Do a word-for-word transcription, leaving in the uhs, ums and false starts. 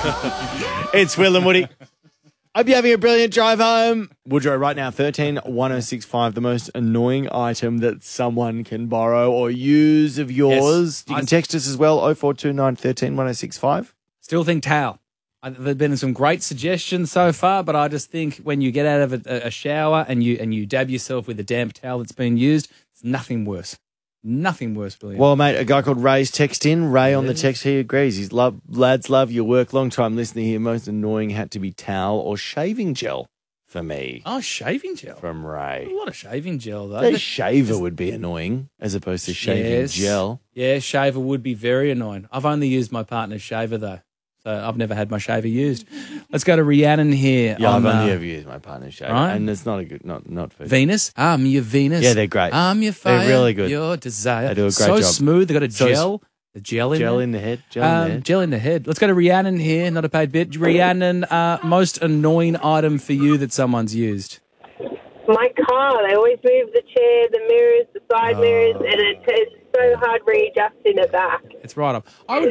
It's Will and Woody. Hope you're having a brilliant drive home. Woodrow, right now, thirteen one oh six five, the most annoying item that someone can borrow or use of yours. Yes. You can text us as well, oh four two nine, one three, one oh six five. Still think towel. There have been some great suggestions so far, but I just think when you get out of a, a shower and you and you dab yourself with a damp towel that's been used, it's nothing worse. Nothing worse, William. Well, mate, a guy called Ray's text in. Ray yeah. on the text, he agrees. He's love, lads love your work. Long time listener here. Most annoying had to be towel or shaving gel for me. Oh, shaving gel. From Ray. A lot of shaving gel, though. The shaver would be annoying as opposed to shaving yes. gel. Yeah, shaver would be very annoying. I've only used my partner's shaver, though. So I've never had my shaver used. Let's go to Rhiannon here. Yeah, on, I've only uh, ever used my partner's shaver. Right? And it's not a good, not not for Venus. I'm your Venus. Yeah, they're great. I'm your fire. They're really good. Your desire. They do a great so job. So smooth. They've got a so gel. The gel in Gel there. in the head. Gel um, in the head. Gel in the head. Let's go to Rhiannon here. Not a paid bit. Rhiannon, uh, most annoying item for you that someone's used? My car. They always move the chair, the mirrors, the side oh. mirrors, and it, it's so hard readjusting it back. It's right up. I would